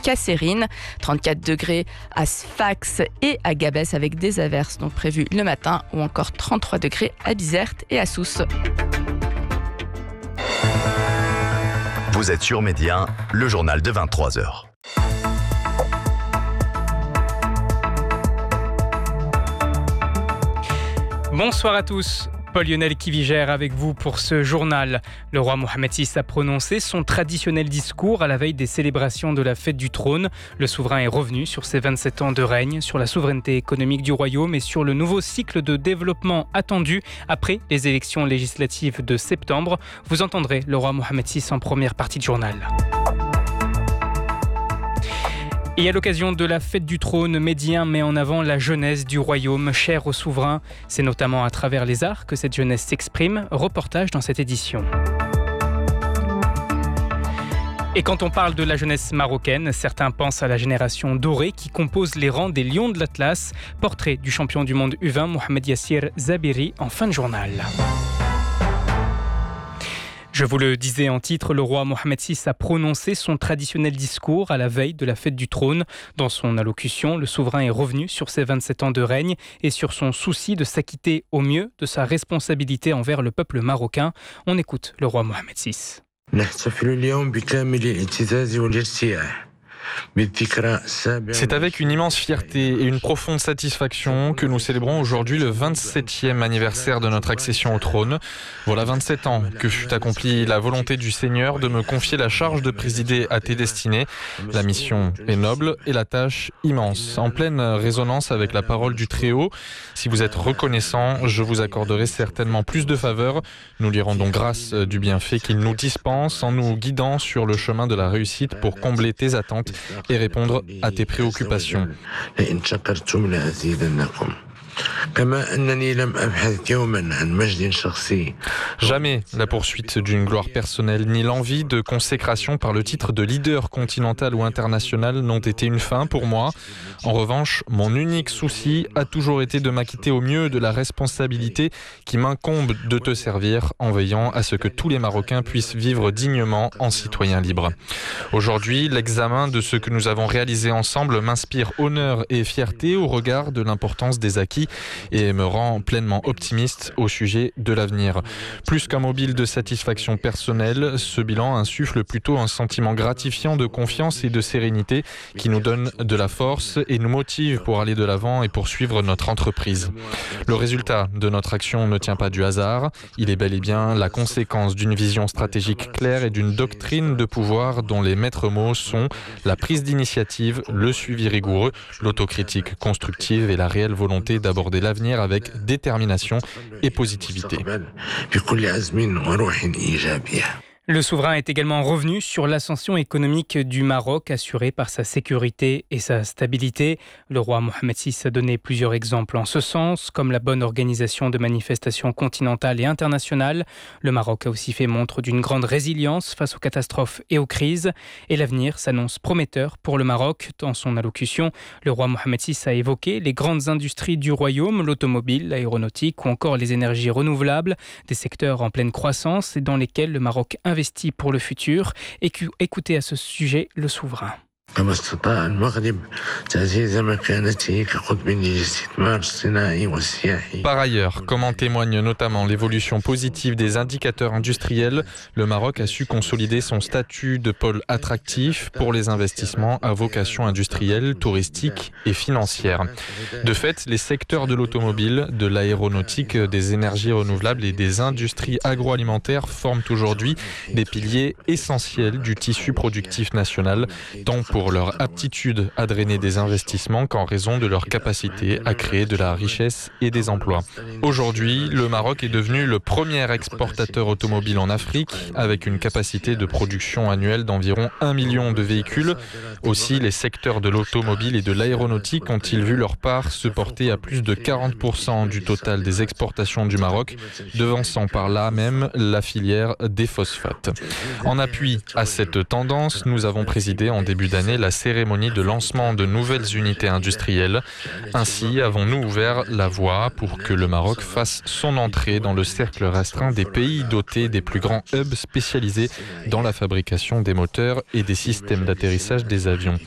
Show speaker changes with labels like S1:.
S1: Kasserine, 34 degrés à Sfax et à Gabès avec des averses donc prévues le matin, ou encore 33 degrés à Bizerte et à Sousse.
S2: Vous êtes sur Média, le journal de 23h.
S3: Bonsoir à tous. Paul-Lionel Kivigère avec vous pour ce journal. Le roi Mohamed VI a prononcé son traditionnel discours à la veille des célébrations de la fête du trône. Le souverain est revenu sur ses 27 ans de règne, sur la souveraineté économique du royaume et sur le nouveau cycle de développement attendu après les élections législatives de septembre. Vous entendrez le roi Mohamed VI en première partie de journal. Et à l'occasion de la fête du trône, Médien met en avant la jeunesse du royaume, chère au souverain. C'est notamment à travers les arts que cette jeunesse s'exprime. Reportage dans cette édition. Et quand on parle de la jeunesse marocaine, certains pensent à la génération dorée qui compose les rangs des Lions de l'Atlas. Portrait du champion du monde U20, Mohamed Yassir Zabiri, en fin de journal. Je vous le disais en titre, le roi Mohamed VI a prononcé son traditionnel discours à la veille de la fête du trône. Dans son allocution, le souverain est revenu sur ses 27 ans de règne et sur son souci de s'acquitter au mieux de sa responsabilité envers le peuple marocain. On écoute le roi Mohamed VI.
S4: C'est avec une immense fierté et une profonde satisfaction que nous célébrons aujourd'hui le 27e anniversaire de notre accession au trône. Voilà 27 ans que fut accomplie la volonté du Seigneur de me confier la charge de présider à tes destinées. La mission est noble et la tâche immense, en pleine résonance avec la parole du Très-Haut. Si vous êtes reconnaissant, je vous accorderai certainement plus de faveurs. Nous lui rendons grâce du bienfait qu'il nous dispense en nous guidant sur le chemin de la réussite pour combler tes attentes et répondre à tes préoccupations. Jamais la poursuite d'une gloire personnelle ni l'envie de consécration par le titre de leader continental ou international n'ont été une fin pour moi. En revanche, mon unique souci a toujours été de m'acquitter au mieux de la responsabilité qui m'incombe de te servir en veillant à ce que tous les Marocains puissent vivre dignement en citoyens libres. Aujourd'hui, l'examen de ce que nous avons réalisé ensemble m'inspire honneur et fierté au regard de l'importance des acquis et me rend pleinement optimiste au sujet de l'avenir. Plus qu'un mobile de satisfaction personnelle, ce bilan insuffle plutôt un sentiment gratifiant de confiance et de sérénité qui nous donne de la force et nous motive pour aller de l'avant et poursuivre notre entreprise. Le résultat de notre action ne tient pas du hasard, il est bel et bien la conséquence d'une vision stratégique claire et d'une doctrine de pouvoir dont les maîtres mots sont la prise d'initiative, le suivi rigoureux, l'autocritique constructive et la réelle volonté d'aborder l'avenir avec détermination et positivité.
S3: Le souverain est également revenu sur l'ascension économique du Maroc, assurée par sa sécurité et sa stabilité. Le roi Mohamed VI a donné plusieurs exemples en ce sens, comme la bonne organisation de manifestations continentales et internationales. Le Maroc a aussi fait montre d'une grande résilience face aux catastrophes et aux crises. Et l'avenir s'annonce prometteur pour le Maroc. Dans son allocution, le roi Mohamed VI a évoqué les grandes industries du royaume, l'automobile, l'aéronautique ou encore les énergies renouvelables, des secteurs en pleine croissance et dans lesquels le Maroc investit pour le futur. Écoutez à ce sujet le souverain.
S4: Par ailleurs, comme en témoigne notamment l'évolution positive des indicateurs industriels, le Maroc a su consolider son statut de pôle attractif pour les investissements à vocation industrielle, touristique et financière. De fait, les secteurs de l'automobile, de l'aéronautique, des énergies renouvelables et des industries agroalimentaires forment aujourd'hui des piliers essentiels du tissu productif national, tant pour leur aptitude à drainer des investissements qu'en raison de leur capacité à créer de la richesse et des emplois. Aujourd'hui, le Maroc est devenu le premier exportateur automobile en Afrique, avec une capacité de production annuelle d'environ 1 million de véhicules. Aussi, les secteurs de l'automobile et de l'aéronautique ont-ils vu leur part se porter à plus de 40% du total des exportations du Maroc, devançant par là même la filière des phosphates. En appui à cette tendance, nous avons présidé en début d'année la cérémonie de lancement de nouvelles unités industrielles. Ainsi avons-nous ouvert la voie pour que le Maroc fasse son entrée dans le cercle restreint des pays dotés des plus grands hubs spécialisés dans la fabrication des moteurs et des systèmes d'atterrissage des avions.